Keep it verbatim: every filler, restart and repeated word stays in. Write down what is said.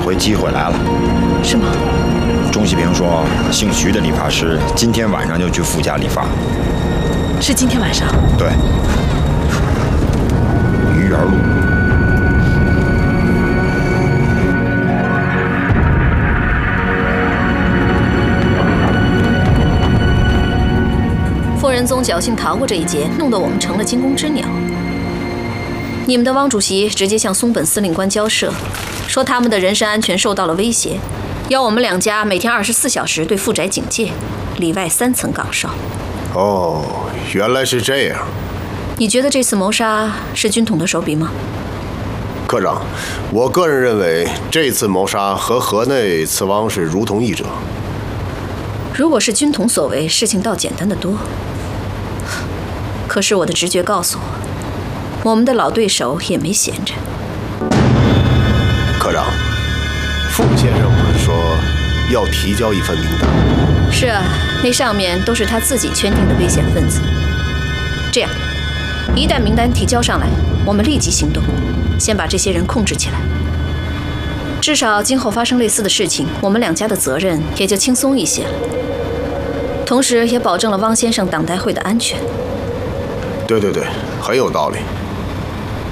回机会来了。 是吗？ 钟喜平说，姓徐的理发师今天晚上就去傅家理发。 是今天晚上？ 对。鱼园路。 傅仁宗侥幸逃过这一劫，弄得我们成了惊弓之鸟。你们的汪主席直接向松本司令官交涉，说他们的人身安全受到了威胁，要我们两家每天二十四小时对富宅警戒，里外三层岗哨。 哦，原来是这样。 你觉得这次谋杀是军统的手笔吗？ 科长，我个人认为这次谋杀和河内刺汪是如同一者。 如果是军统所为，事情倒简单得多。可是我的直觉告诉我，我们的老对手也没闲着。 科长，傅先生不是说要提交一份名单？ 是啊，那上面都是他自己圈定的危险分子。这样，一旦名单提交上来，我们立即行动，先把这些人控制起来。至少今后发生类似的事情，我们两家的责任也就轻松一些了。同时也保证了汪先生党代会的安全。 对对对，很有道理。